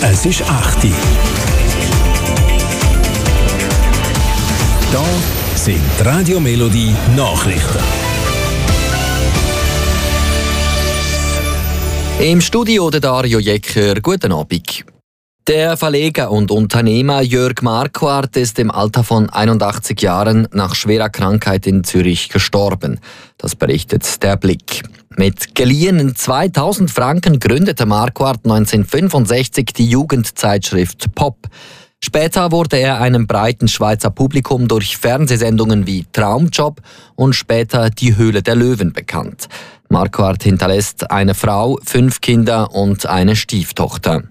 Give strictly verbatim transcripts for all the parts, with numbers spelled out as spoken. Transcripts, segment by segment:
Es ist acht Uhr. Da sind die Radio Melodie Nachrichten. Im Studio der Dario Jecker. Guten Abend. Der Verleger und Unternehmer Jörg Marquardt ist im Alter von einundachtzig Jahren nach schwerer Krankheit in Zürich gestorben. Das berichtet der Blick. Mit geliehenen zweitausend Franken gründete Marquardt neunzehnhundertfünfundsechzig die Jugendzeitschrift Pop. Später wurde er einem breiten Schweizer Publikum durch Fernsehsendungen wie Traumjob und später Die Höhle der Löwen bekannt. Marquardt hinterlässt eine Frau, fünf Kinder und eine Stieftochter.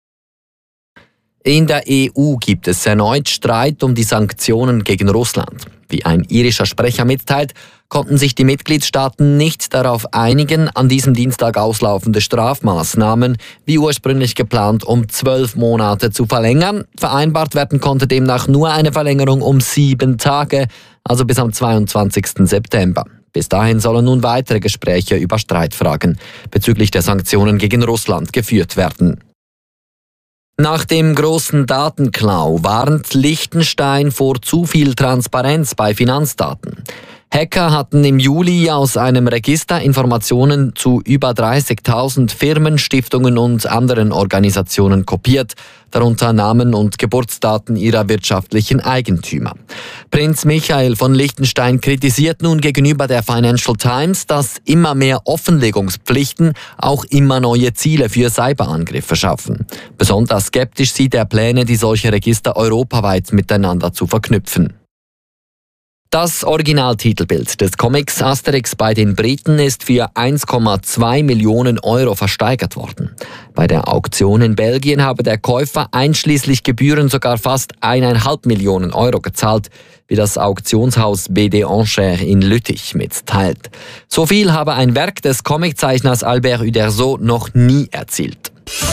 In der E U gibt es erneut Streit um die Sanktionen gegen Russland. Wie ein irischer Sprecher mitteilt, konnten sich die Mitgliedstaaten nicht darauf einigen, an diesem Dienstag auslaufende Strafmaßnahmen, wie ursprünglich geplant, um zwölf Monate zu verlängern. Vereinbart werden konnte demnach nur eine Verlängerung um sieben Tage, also bis am zweiundzwanzigsten September. Bis dahin sollen nun weitere Gespräche über Streitfragen bezüglich der Sanktionen gegen Russland geführt werden. Nach dem großen Datenklau warnt Liechtenstein vor zu viel Transparenz bei Finanzdaten. Hacker hatten im Juli aus einem Register Informationen zu über dreißigtausend Firmen, Stiftungen und anderen Organisationen kopiert, darunter Namen und Geburtsdaten ihrer wirtschaftlichen Eigentümer. Prinz Michael von Liechtenstein kritisiert nun gegenüber der Financial Times, dass immer mehr Offenlegungspflichten auch immer neue Ziele für Cyberangriffe schaffen. Besonders skeptisch sieht er Pläne, die solche Register europaweit miteinander zu verknüpfen. Das Originaltitelbild des Comics Asterix bei den Briten ist für eins Komma zwei Millionen Euro versteigert worden. Bei der Auktion in Belgien habe der Käufer einschließlich Gebühren sogar fast eineinhalb Millionen Euro gezahlt, wie das Auktionshaus B D Enchères in Lüttich mitteilt. So viel habe ein Werk des Comiczeichners Albert Uderzo noch nie erzielt.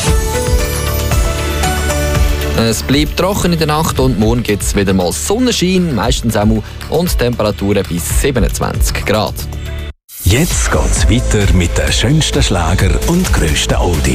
Es bleibt trocken in der Nacht und morgen gibt es wieder mal Sonnenschein, meistens auch und Temperaturen bis siebenundzwanzig Grad. Jetzt geht's weiter mit den schönsten Schlager und grössten Oldies.